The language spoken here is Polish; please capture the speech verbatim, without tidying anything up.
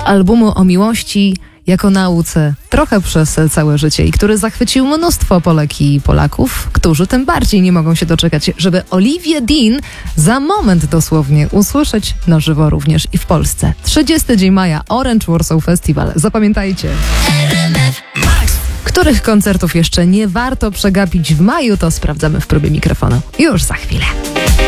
albumu o miłości jako nauce trochę przez całe życie i który zachwycił mnóstwo Polek i Polaków, którzy tym bardziej nie mogą się doczekać, żeby Olivię Dean za moment dosłownie usłyszeć na żywo również i w Polsce. trzydziesty dzień maja, Orange Warsaw Festival. Zapamiętajcie. Których koncertów jeszcze nie warto przegapić w maju, to sprawdzamy w próbie mikrofonu już za chwilę.